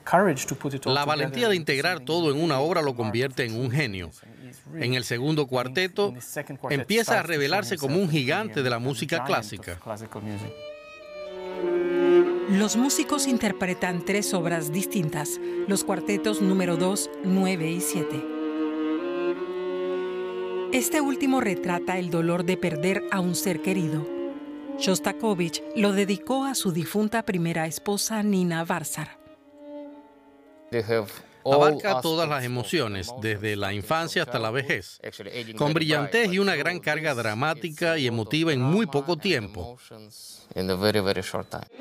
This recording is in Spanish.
La valentía de integrar todo en una obra lo convierte en un genio. En el segundo cuarteto, empieza a revelarse como un gigante de la música clásica. Los músicos interpretan 3 obras distintas, los cuartetos número 2, 9 y 7. Este último retrata el dolor de perder a un ser querido. Shostakovich lo dedicó a su difunta primera esposa, Nina Varsar. Abarca todas las emociones, desde la infancia hasta la vejez, con brillantez y una gran carga dramática y emotiva en muy poco tiempo.